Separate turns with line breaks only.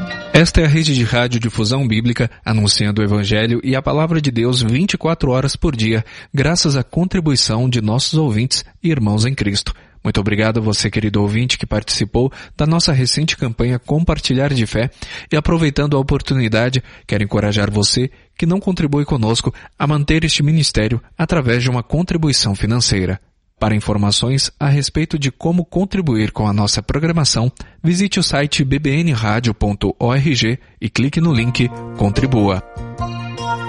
Esta é a rede de radiodifusão bíblica, anunciando o Evangelho e a Palavra de Deus 24 horas por dia, graças à contribuição de nossos ouvintes e irmãos em Cristo. Muito obrigado a você, querido ouvinte, que participou da nossa recente campanha Compartilhar de Fé, e aproveitando a oportunidade, quero encorajar você que não contribui conosco a manter este ministério através de uma contribuição financeira. Para informações a respeito de como contribuir com a nossa programação, visite o site bbnradio.org e clique no link Contribua.